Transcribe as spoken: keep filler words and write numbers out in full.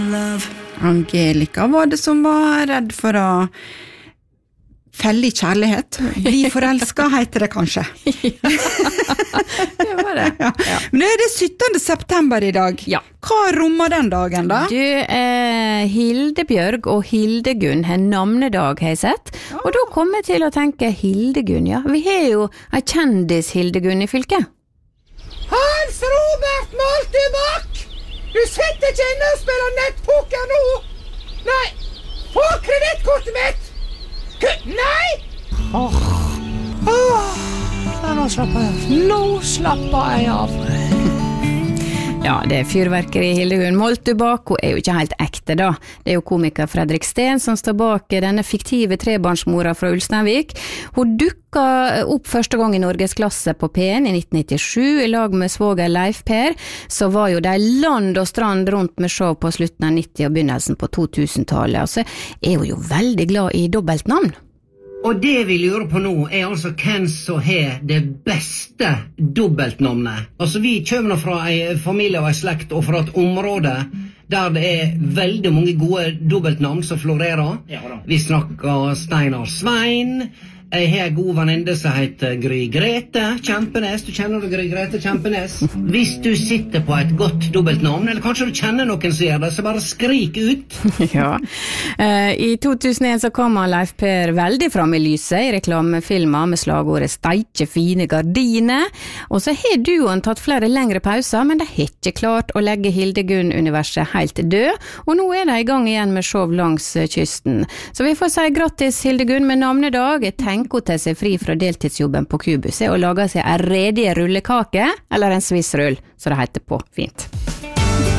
love. Angelica var det som var redd for å felle i kjærlighet. Bli forelsket, heter det kanskje. Ja, det var det. Ja. Ja. Men det er det syttende september i dag. Ja. Hva rommer den dagen da? Du, eh, Hildebjørg og Hildegunn har navnedag, har jeg sett. Ja. Og da kommer jeg til å tenke Hildegunn, ja. Vi har jo en kjendis Hildegunn i fylket. Hans Robert Maltebakk! Du sitter ikke inne og spiller nettpoker nå! Nei, få kredittkortet mitt! K Nei! Åh, oh. oh. Nå slapper jeg av. Nå slapper jeg av. Ja, det er fyrverkeri Hildegunn. Moltebakk er jo ikke helt ekte da. Det er jo komiker Fredrik Steen som står bak denne fiktive trebarnsmora fra Ulsteinvik. Hun dukket opp første gang i Norgesklasse på P en i nitten nittisju i lag med svoger Leif Per. Så var jo de land og strand rundt med show på slutten av nitti og begynnelsen på to tusen-tallet. Altså, er hun jo veldig glad i dobbeltnavn. Og det vi lurer på nå er altså hvem som har det beste dobbeltnavnet. Altså vi kommer fra en familie og en slekt og fra et område der det er veldig mange gode dobbeltnavn som florerer. Ja, vi snakker Steinar Svein. Jeg har en god venninne som heter Gry Grete Kjempenes. Du kjenner du Gry Grete Kjempenes? Hvis du sitter på et godt dobbeltnavn, eller kanskje du kjenner noen som gjør det, så bare skrik ut. Ja. Uh, I to tusen og en så kom han Leif Per veldig fram i lyset i reklamefilmer med slagordet «Steike fine gardiner». Og så har duoen tatt flere lengre pauser, men de har ikke klart å legge Hildegunn-universet helt død, og nå er de i gang igjen med show langs kysten. Så vi får si grattis Hildegunn med navnedag. Tenk å ta seg fri fra deltidsjobben på Kubuset og lage seg en redig rullekake, eller en svissrull, så det heter på fint.